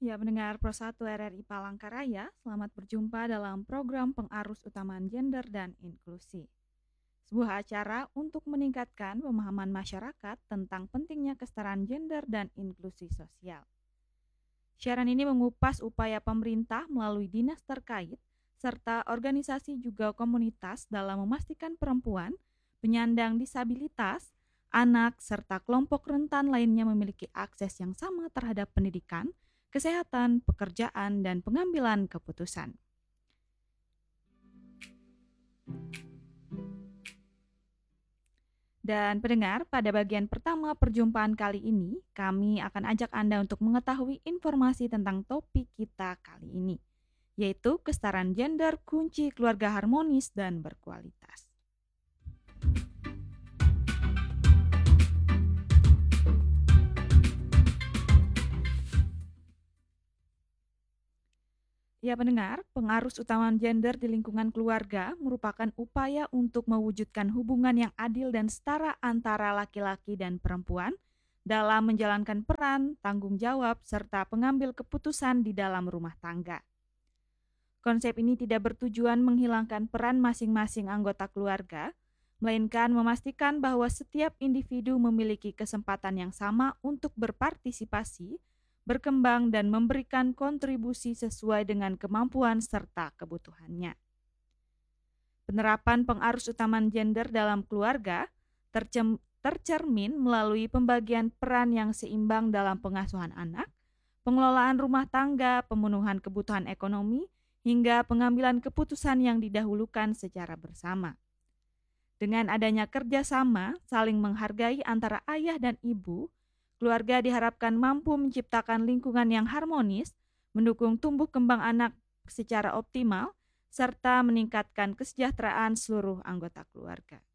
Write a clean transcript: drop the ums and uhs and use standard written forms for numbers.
Ya, mendengar Pro 1 RRI Palangkaraya, selamat berjumpa dalam program Pengarus Utamaan Gender dan Inklusi. Sebuah acara untuk meningkatkan pemahaman masyarakat tentang pentingnya kesetaraan gender dan inklusi sosial. Siaran ini mengupas upaya pemerintah melalui dinas terkait serta organisasi juga komunitas dalam memastikan perempuan, penyandang disabilitas, anak, serta kelompok rentan lainnya memiliki akses yang sama terhadap pendidikan, kesehatan, pekerjaan, dan pengambilan keputusan. Dan pendengar, pada bagian pertama perjumpaan kali ini, kami akan ajak Anda untuk mengetahui informasi tentang topik kita kali ini, yaitu kesetaraan gender, kunci keluarga harmonis dan berkualitas. Ya pendengar, pengarus utama gender di lingkungan keluarga merupakan upaya untuk mewujudkan hubungan yang adil dan setara antara laki-laki dan perempuan dalam menjalankan peran, tanggung jawab, serta pengambil keputusan di dalam rumah tangga. Konsep ini tidak bertujuan menghilangkan peran masing-masing anggota keluarga, melainkan memastikan bahwa setiap individu memiliki kesempatan yang sama untuk berpartisipasi, berkembang, dan memberikan kontribusi sesuai dengan kemampuan serta kebutuhannya. Penerapan pengarus utamaan gender dalam keluarga tercermin melalui pembagian peran yang seimbang dalam pengasuhan anak, pengelolaan rumah tangga, pemenuhan kebutuhan ekonomi, hingga pengambilan keputusan yang didahulukan secara bersama. Dengan adanya kerjasama, saling menghargai antara ayah dan ibu, keluarga diharapkan mampu menciptakan lingkungan yang harmonis, mendukung tumbuh kembang anak secara optimal, serta meningkatkan kesejahteraan seluruh anggota keluarga.